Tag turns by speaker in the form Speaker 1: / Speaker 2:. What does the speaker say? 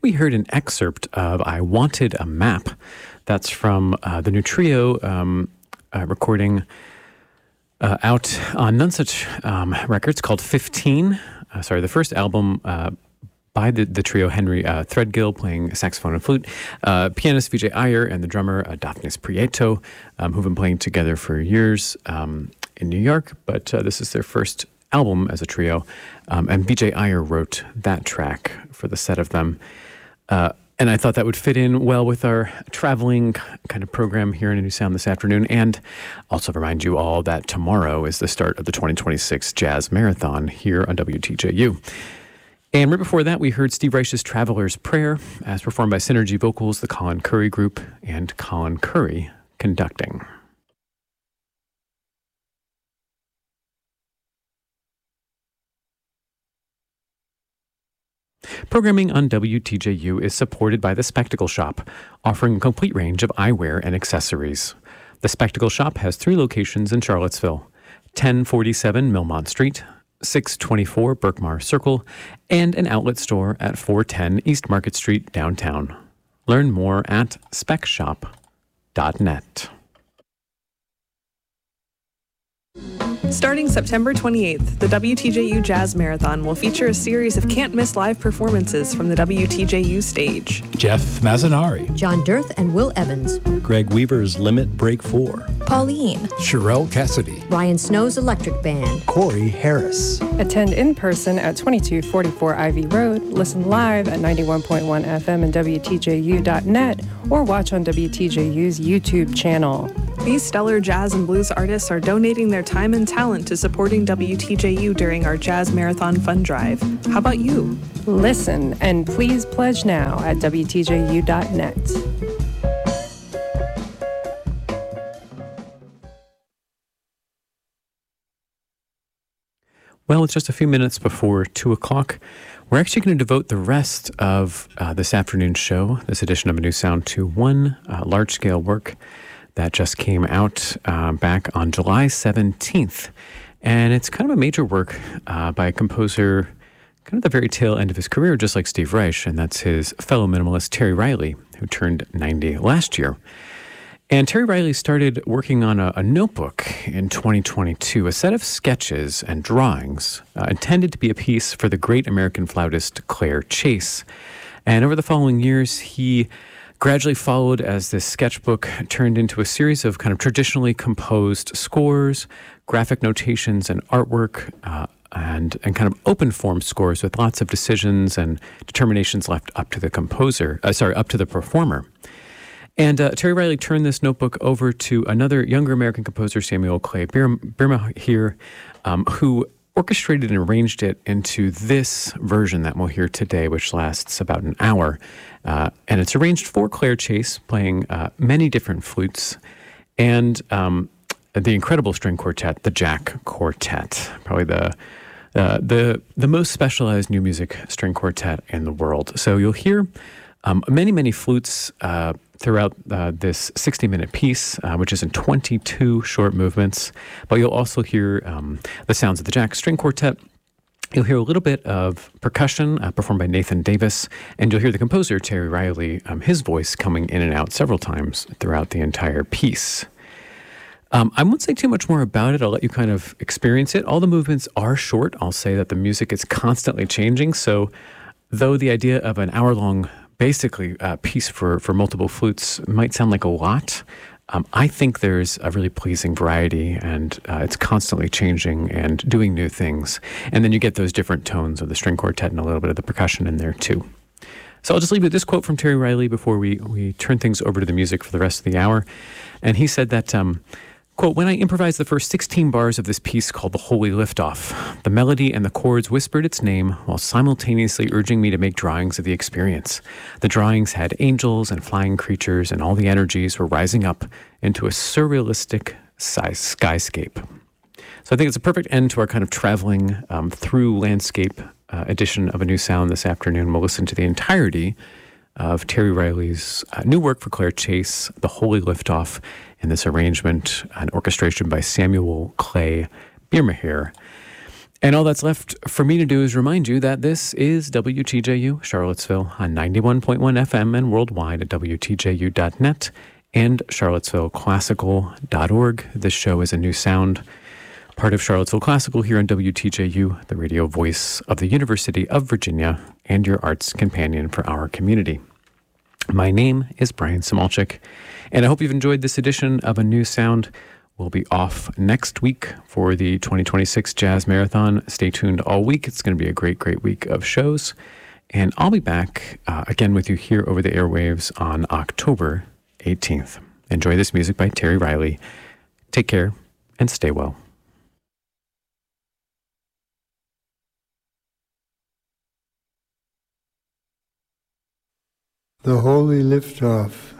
Speaker 1: we heard an excerpt of I Wanted a Map. That's from the new Trio recording out on None Such Records called 15. The first album by the trio, Henry Threadgill playing saxophone and flute, pianist Vijay Iyer, and the drummer Daphnis Prieto, who've been playing together for years in New York, but this is their first album as a trio, and Vijay Iyer wrote that track for the set of them. And I thought that would fit in well with our traveling kind of program here in A New Sound this afternoon, and also remind you all that tomorrow is the start of the 2026 Jazz Marathon here on WTJU. And right before that, we heard Steve Reich's Traveler's Prayer, as performed by Synergy Vocals, the Colin Curry Group, and Colin Curry conducting. Programming on WTJU is supported by The Spectacle Shop, offering a complete range of eyewear and accessories. The Spectacle Shop has 3 locations in Charlottesville: 1047 Millmont Street, 624 Berkmar Circle, and an outlet store at 410 East Market Street downtown. Learn more at specshop.net.
Speaker 2: Starting September 28th, the WTJU Jazz Marathon will feature a series of can't-miss live performances from the WTJU stage.
Speaker 3: Jeff Mazzanari,
Speaker 4: John Dirth and Will Evans,
Speaker 3: Greg Weaver's Limit Break 4,
Speaker 5: Pauline,
Speaker 6: Sherelle Cassidy,
Speaker 4: Ryan Snow's Electric Band,
Speaker 6: Corey Harris.
Speaker 7: Attend in person at 2244 Ivy Road, listen live at 91.1 FM and WTJU.net, or watch on WTJU's YouTube channel.
Speaker 2: These stellar jazz and blues artists are donating their time and talent to supporting WTJU during our Jazz Marathon Fund Drive. How about you?
Speaker 7: Listen and please pledge now at WTJU.net.
Speaker 1: Well, it's just a few minutes before 2 o'clock. We're actually going to devote the rest of this afternoon's show, this edition of A New Sound, to one large-scale work that just came out back on July 17th. And it's kind of a major work by a composer, kind of the very tail end of his career, just like Steve Reich, and that's his fellow minimalist Terry Riley, who turned 90 last year. And Terry Riley started working on a notebook in 2022, a set of sketches and drawings intended to be a piece for the great American flautist Claire Chase. And over the following years, he gradually followed as this sketchbook turned into a series of kind of traditionally composed scores, graphic notations, and artwork, and kind of open form scores with lots of decisions and determinations left up to the up to the performer. And Terry Riley turned this notebook over to another younger American composer, Samuel Clay Birma here, who orchestrated and arranged it into this version that we'll hear today, which lasts about an hour. And it's arranged for Claire Chase, playing many different flutes, and the incredible string quartet, the Jack Quartet, probably the most specialized new music string quartet in the world. So you'll hear many flutes throughout this 60-minute piece, which is in 22 short movements. But you'll also hear the sounds of the Jack String Quartet. You'll hear a little bit of percussion performed by Nathan Davis, and you'll hear the composer, Terry Riley, his voice coming in and out several times throughout the entire piece. I won't say too much more about it. I'll let you kind of experience it. All the movements are short. I'll say that the music is constantly changing, so though the idea of an hour-long basically piece for multiple flutes might sound like a lot, I think there's a really pleasing variety, and it's constantly changing and doing new things. And then you get those different tones of the string quartet and a little bit of the percussion in there too. So I'll just leave you with this quote from Terry Riley before we turn things over to the music for the rest of the hour. And he said that, quote, "When I improvised the first 16 bars of this piece called The Holy Liftoff, the melody and the chords whispered its name while simultaneously urging me to make drawings of the experience. The drawings had angels and flying creatures, and all the energies were rising up into a surrealistic skyscape." So I think it's a perfect end to our kind of traveling through landscape edition of A New Sound this afternoon. We'll listen to the entirety of Terry Riley's new work for Claire Chase, The Holy Liftoff, in this arrangement and orchestration by Samuel Clay Birma here. And all that's left for me to do is remind you that this is WTJU Charlottesville on 91.1 FM and worldwide at WTJU.net and CharlottesvilleClassical.org. This show is a new sound, part of Charlottesville Classical here on WTJU, the radio voice of the University of Virginia and your arts companion for our community. My name is Brian Samalchik, and I hope you've enjoyed this edition of A New Sound. We'll be off next week for the 2026 Jazz Marathon. Stay tuned all week. It's going to be a great, great week of shows. And I'll be back again with you here over the airwaves on October 18th. Enjoy this music by Terry Riley. Take care and stay well.
Speaker 5: The Holy Liftoff.